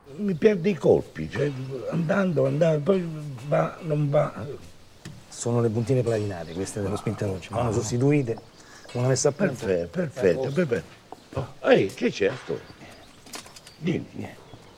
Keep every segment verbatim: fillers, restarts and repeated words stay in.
mi perde i colpi, cioè andando, andando, poi va, non va. Sono le puntine platinate, queste dello spintaroggio, vanno sostituite, una messa a punto. Perfetto, perfetto, perfetto. Oh, ehi, che c'è sto? Dimmi.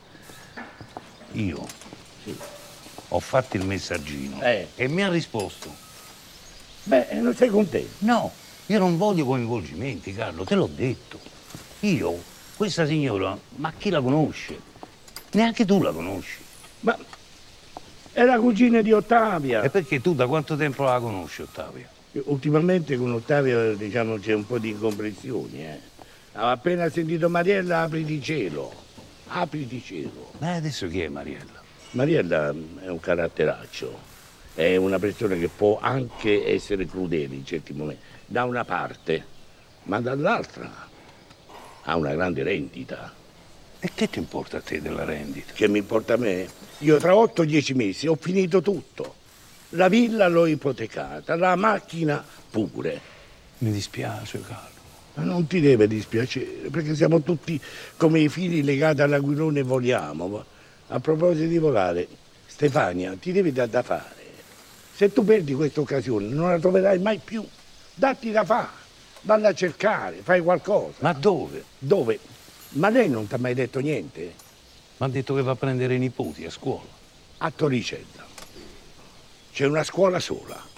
Io ho fatto il messaggino Eh. e mi ha risposto. Beh, non sei contento? No, io non voglio coinvolgimenti, Carlo, te l'ho detto. Io, questa signora, ma chi la conosce? Neanche tu la conosci. Ma è la cugina di Ottavia. E perché tu da quanto tempo la conosci, Ottavia? Ultimamente con Ottavia, diciamo, c'è un po' di incomprensioni, eh. Ho appena sentito Mariella, apri di cielo. Apri di cielo. Ma adesso chi è Mariella? Mariella è un caratteraccio. È una persona che può anche essere crudele in certi momenti, da una parte, ma dall'altra ha una grande rendita. E che ti importa a te della rendita? Che mi importa a me? Io tra otto dieci mesi ho finito tutto. La villa l'ho ipotecata, la macchina pure. Mi dispiace, Carlo. Ma non ti deve dispiacere, perché siamo tutti come i fili legati all'aquilone e voliamo. A proposito di volare, Stefania, ti devi dare da fare. Se tu perdi questa occasione non la troverai mai più. Datti da fare, valla a cercare, fai qualcosa. Ma dove? Dove? Ma lei non ti ha mai detto niente? Mi ha detto che va a prendere i nipoti a scuola. A Torricella. C'è una scuola sola.